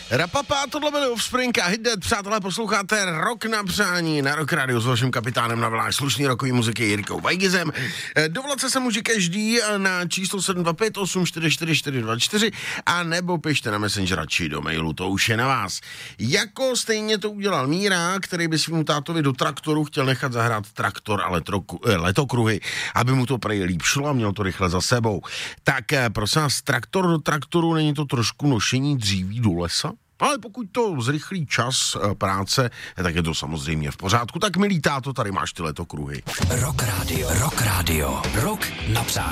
Rapapa, tohle byly Offspring a Hit That. Přátelé, posloucháte Rock na přání na Rock Radio s vaším kapitánem na vláž slušný rokový muziky Jirkou Vajgizem. Dovolat se může každý na číslo 725 844 424 a nebo pište na Messengera či do mailu, to už je na vás. Jako stejně to udělal Míra, který by svým tátovi do traktoru chtěl nechat zahrát traktor a letokruhy, aby mu to prej líp šlo a měl to rychle za sebou. Tak prosím vás, traktor do traktoru, není to trošku nošení dříví do lesa? Ale pokud to zrychlí čas práce, tak je to samozřejmě v pořádku. Tak milý táto, tady máš ty letokruhy. Rock Radio, Rock Radio, Rock na přání.